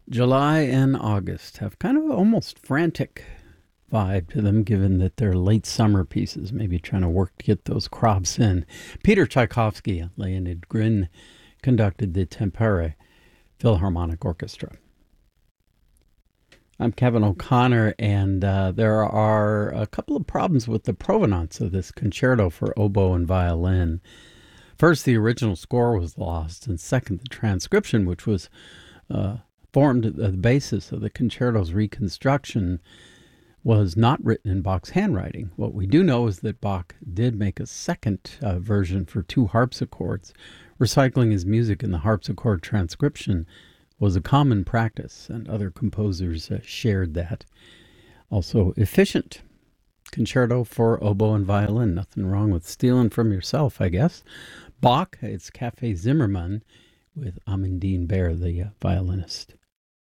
July and August have kind of almost frantic vibe to them, given that they're late summer pieces, maybe trying to work to get those crops in. Peter Tchaikovsky and Leonid Grin conducted the Tampere Philharmonic Orchestra. I'm Kevin O'Connor, and there are a couple of problems with the provenance of this concerto for oboe and violin. First, the original score was lost, and second, the transcription, which was formed the basis of the concerto's reconstruction, was not written in Bach's handwriting. What we do know is that Bach did make a second version for two harpsichords. Recycling his music in the harpsichord transcription was a common practice, and other composers shared that. Also, efficient concerto for oboe and violin. Nothing wrong with stealing from yourself, I guess. Bach, it's Café Zimmermann with Amandine Baer, the violinist.